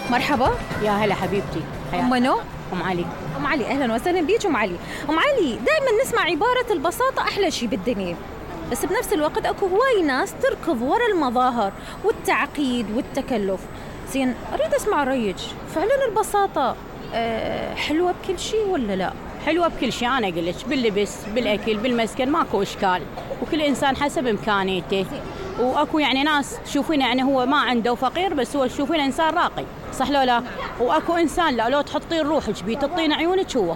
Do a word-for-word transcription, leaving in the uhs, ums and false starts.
مرحبا. يا هلا حبيبتي. أم منو؟ أم علي. أم علي، أهلا وسهلا بيك أم علي. أم علي، دائما نسمع عبارة البساطة أحلى شيء بالدنيا، بس بنفس الوقت أكو هواي ناس تركض ورا المظاهر والتعقيد والتكلف. زين، أريد أسمع رأيك، فعلا البساطة أه حلوة بكل شيء ولا لا؟ حلوة بكل شيء، أنا أقول لك، باللبس بالأكل بالمسكن ماكو إشكال، وكل إنسان حسب إمكانيته. وأكو يعني ناس تشوفين يعني هو ما عنده فقير، بس هو تشوفين إنسان راقي، صح لو لا؟ وأكو إنسان لا، لو تحطين روحك بيه تطين عيونك هو